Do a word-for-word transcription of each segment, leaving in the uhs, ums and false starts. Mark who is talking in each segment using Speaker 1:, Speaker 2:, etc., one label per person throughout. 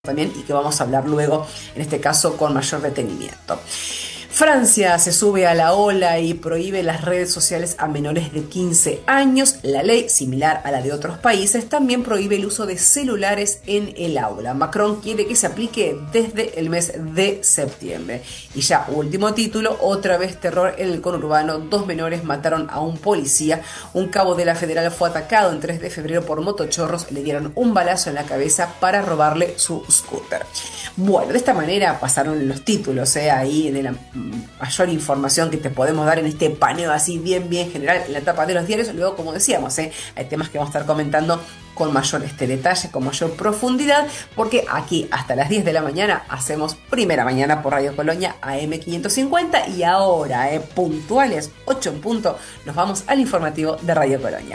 Speaker 1: también y que vamos a hablar luego, en este caso con mayor detenimiento. Francia se sube a la ola y prohíbe las redes sociales a menores de quince años. La ley, similar a la de otros países, también prohíbe el uso de celulares en el aula. Macron quiere que se aplique desde el mes de septiembre. Y ya, último título, otra vez terror en el conurbano. Dos menores mataron a un policía. Un cabo de la Federal fue atacado el tres de febrero por motochorros. Le dieron un balazo en la cabeza para robarle su scooter. Bueno, de esta manera pasaron los títulos, eh, ahí de la mayor información que te podemos dar en este paneo así bien bien general en la etapa de los diarios. Luego, como decíamos, eh, hay temas que vamos a estar comentando con mayor este detalle, con mayor profundidad, porque aquí hasta las diez de la mañana hacemos Primera Mañana por Radio Colonia A M quinientos cincuenta y ahora, eh, puntuales, ocho en punto, nos vamos al informativo de Radio Colonia.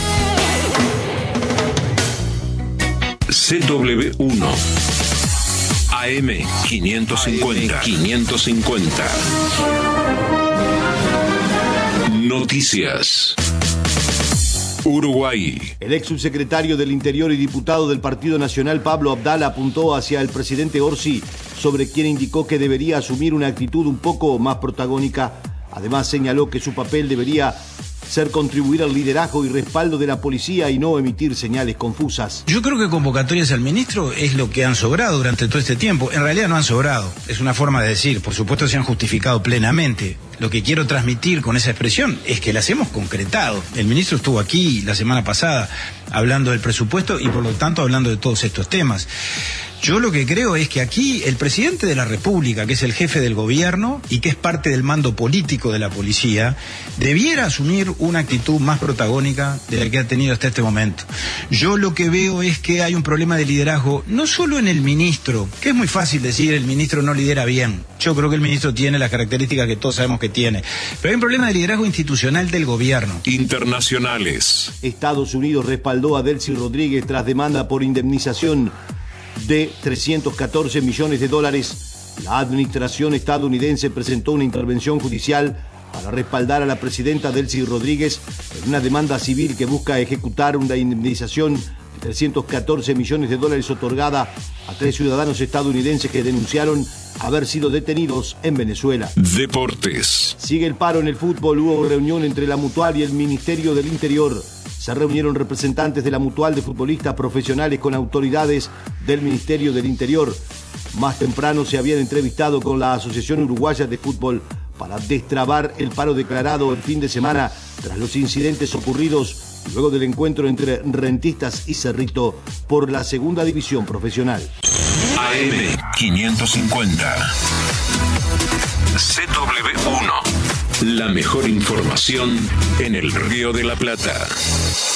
Speaker 2: C W uno A M quinientos cincuenta. quinientos cincuenta. Noticias. Uruguay.
Speaker 3: El ex subsecretario del Interior y diputado del Partido Nacional, Pablo Abdala, apuntó hacia el presidente Orsi, sobre quien indicó que debería asumir una actitud un poco más protagónica. Además, señaló que su papel debería ser contribuir al liderazgo y respaldo de la policía y no emitir señales confusas.
Speaker 4: Yo creo que convocatorias al ministro es lo que han sobrado durante todo este tiempo. En realidad no han sobrado, es una forma de decir. Por supuesto se han justificado plenamente. Lo que quiero transmitir con esa expresión es que las hemos concretado. El ministro estuvo aquí la semana pasada hablando del presupuesto y por lo tanto hablando de todos estos temas. Yo lo que creo es que aquí el presidente de la República, que es el jefe del gobierno y que es parte del mando político de la policía, debiera asumir una actitud más protagónica de la que ha tenido hasta este momento. Yo lo que veo es que hay un problema de liderazgo, no solo en el ministro, que es muy fácil decir el ministro no lidera bien. Yo creo que el ministro tiene las características que todos sabemos que tiene. Pero hay un problema de liderazgo institucional del gobierno.
Speaker 2: Internacionales.
Speaker 3: Estados Unidos respaldó a Delcy Rodríguez tras demanda por indemnización de trescientos catorce millones de dólares. La administración estadounidense presentó una intervención judicial para respaldar a la presidenta Delcy Rodríguez en una demanda civil que busca ejecutar una indemnización de trescientos catorce millones de dólares otorgada a tres ciudadanos estadounidenses que denunciaron haber sido detenidos en Venezuela.
Speaker 2: Deportes.
Speaker 3: Sigue el paro en el fútbol. Hubo reunión entre la Mutual y el Ministerio del Interior. Se reunieron representantes de la Mutual de futbolistas profesionales con autoridades del Ministerio del Interior. Más temprano se habían entrevistado con la Asociación Uruguaya de Fútbol para destrabar el paro declarado el fin de semana tras los incidentes ocurridos luego del encuentro entre Rentistas y Cerrito por la segunda división profesional.
Speaker 2: A M quinientos cincuenta. C W uno. La mejor información en el Río de la Plata.